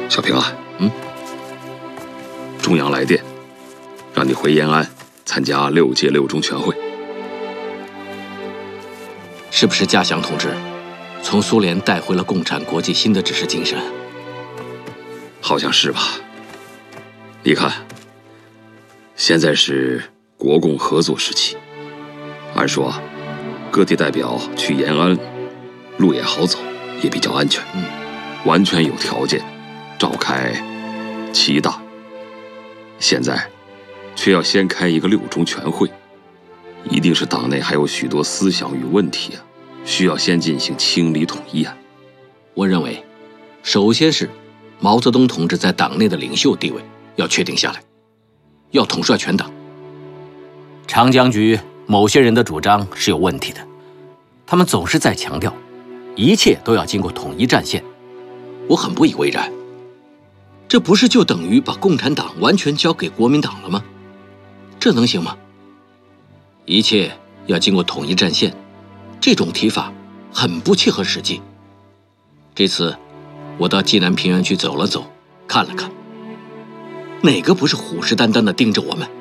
小平啊，中央来电，让你回延安参加6届6中全会。 是不是嘉祥同志从苏联带回了共产国际新的指示精神？ 好像是吧。你看，现在是国共合作时期，按说各地代表去延安，路也好走，也比较安全，完全有条件召开7大。现在却要先开一个6中全会，一定是党内还有许多思想与问题啊，需要先进行清理统一啊。 我认为，首先是毛泽东同志在党内的领袖地位要确定下来，要统帅全党。长江局某些人的主张是有问题的，他们总是在强调，一切都要经过统一战线，我很不以为然。这不是就等于把共产党完全交给国民党了吗？这能行吗？一切要经过统一战线，这种提法很不切合实际。这次我到济南平原去走了走，看了看，哪个不是虎视眈眈地盯着我们？